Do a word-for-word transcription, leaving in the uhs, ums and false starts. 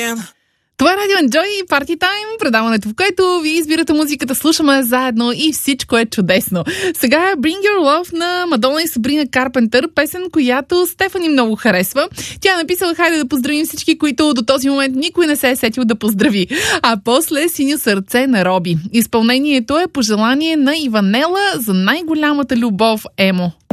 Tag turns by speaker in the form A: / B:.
A: again.
B: Това е Радио Enjoy и Party Time, предаването, в което ви избирате музиката, слушаме заедно и всичко е чудесно. Сега е Bring Your Love на Мадона и Сабрина Карпентър, песен, която Стефани много харесва. Тя е написала: хайде да поздравим всички, които до този момент никой не се е сетил да поздрави. А после Синьо сърце на Роби. Изпълнението е по желание на Иванела за най-голямата любов Емо.